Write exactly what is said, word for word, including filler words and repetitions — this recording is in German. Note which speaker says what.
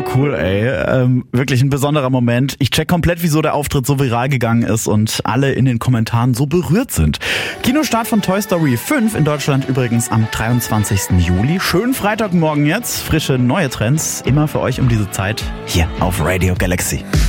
Speaker 1: cool, ey. Ähm, wirklich ein besonderer Moment. Ich check komplett, wieso der Auftritt so viral gegangen ist und alle in den Kommentaren so berührt sind. Kinostart von Toy Story fünf in Deutschland übrigens am dreiundzwanzigsten Juli. Schönen Freitagmorgen jetzt. Frische neue Trends. Immer für euch um diese Zeit hier auf Radio Galaxy.